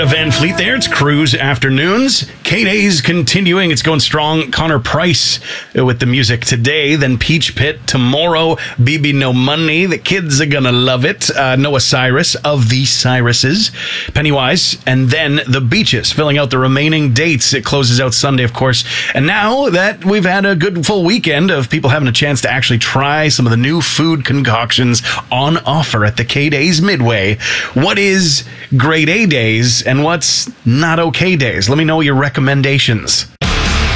Greta Van Fleet there. It's Cruise Afternoons. K-Days continuing. It's going strong. Connor Price with the music today. Then Peach Pit tomorrow. BB No Money. The kids are going to love it. Noah Cyrus of the Cyruses. Pennywise. And then The Beaches filling out the remaining dates. It closes out Sunday, of course. And now that we've had a good full weekend of people having a chance to actually try some of the new food concoctions on offer at the K-Days Midway, what is grade A days and what's not okay days? Let me know your recommendations.